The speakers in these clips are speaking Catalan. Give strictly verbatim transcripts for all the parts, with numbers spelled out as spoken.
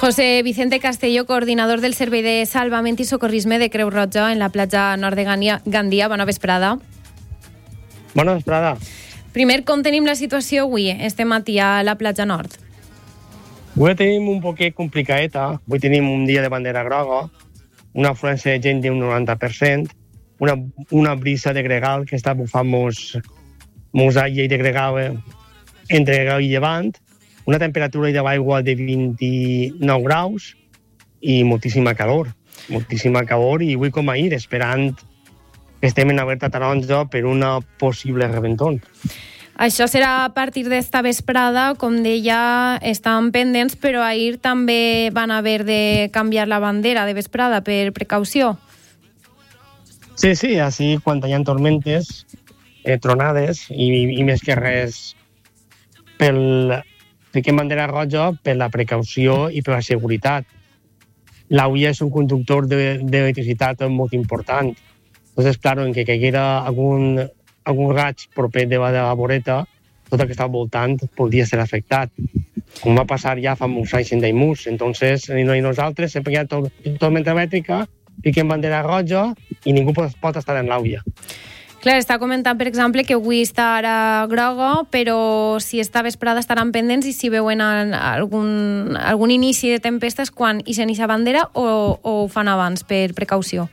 José Vicente Castelló, coordinador del Servei de Salvament i Socorrisme de Creu Roja en la platja nord de Gandia. Bona vesprada. Bona vesprada. Primer, com tenim la situació avui, este matí a la platja nord? Avui tenim un poquet complicadeta. Avui tenim un dia de bandera groga, una afluència de gent d'un noranta per cent, una, una brisa de gregal que està bufant mos, mos aire de gregal entre gregal i llevant, una temperatura de l'aigua de vint-i-nou graus i moltíssima calor. Moltíssima calor i avui com ahir, esperant que estem en alerta taronja per una possible reventón. Això serà a partir d'esta vesprada, com deia, estan pendents, però ahir també van haver de canviar la bandera de vesprada per precaució. Sí, sí, així quan hi ha tormentes, eh, tronades i, i més que res pel... Fiquem bandera roja per la precaució i per la seguretat. L'Auia és un conductor d'electricitat molt important. Entonces, claro, en que caiguera algun, algun raig proper de la, de la voreta, tot el que està al voltant podria ser afectat. Com va passar ja fa molts anys en Daimús. Entonces, i nosaltres, sempre hi ha to tormenta elèctrica, fiquem bandera roja i ningú pot, pot estar en l'Auia. Clar, està comentant, per exemple, que avui està ara groga, però si està vesprada estaran pendents i si veuen algun, algun inici de tempesta és quan ixen ixa bandera o, o ho fan abans per precaució?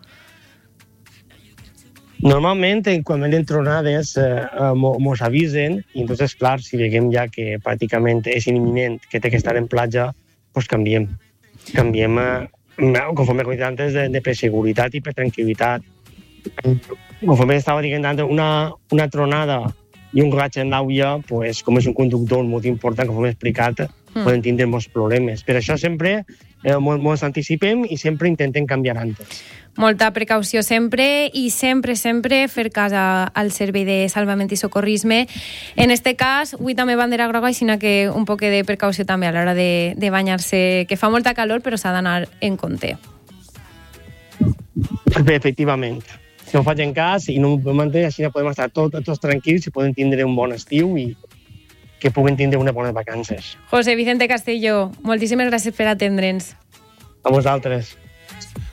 Normalment, quan venen tronades, eh, mos avisen i, entonces, clar, si veiem ja que pràcticament és imminent que té que estar en platja, doncs canviem. Canviem, eh, conforme he dit antes, de, de per seguretat i per tranquil·litat. Conforme estava dient antes, una, una tronada i un raig en l'Auia, pues, com és un conductor molt important, com hem explicat, mm. poden tindre molts problemes. Per això sempre eh, ens anticipem i sempre intentem canviar antes. Molta precaució sempre i sempre, sempre fer cas al Servei de Salvament i Socorrisme. En este cas, avui també bandera groga, així que un poc de precaució també a l'hora de, de banyar-se, que fa molta calor, però s'ha d'anar en compte. Efectivament. Si no faig en cas i no ho manté, així podem estar tot, tots tranquils i podem tindre un bon estiu i que puguin tindre unes bones vacances. José Vicente Castelló, moltíssimes gràcies per atendre'ns. A vosaltres.